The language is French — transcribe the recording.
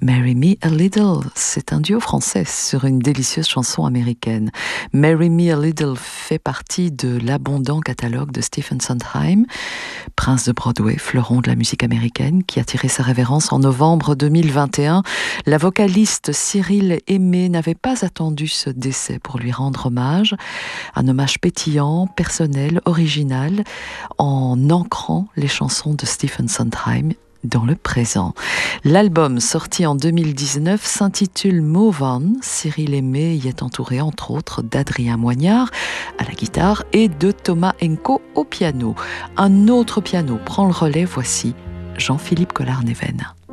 Marry Me a Little, c'est un duo français sur une délicieuse chanson américaine. Marry Me a Little fait partie de l'abondant catalogue de Stephen Sondheim, prince de Broadway, fleuron de la musique américaine, qui a tiré sa révérence en novembre 2021. La vocaliste Cyril Aimé n'avait pas attendu ce décès pour lui rendre hommage. Un hommage pétillant, personnel, original, en ancrant les chansons de Stephen Sondheim dans le présent. L'album, sorti en 2019, s'intitule Move On. Cyril Aimé y est entouré entre autres d'Adrien Moignard à la guitare et de Thomas Enko au piano. Un autre piano prend le relais, voici Jean-Philippe Collard-Néven.